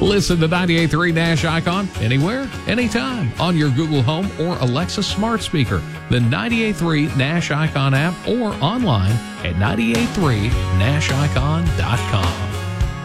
Listen to 98.3 Nash Icon anywhere, anytime on your Google Home or Alexa smart speaker, the 98.3 Nash Icon app, or online at 98.3nashicon.com.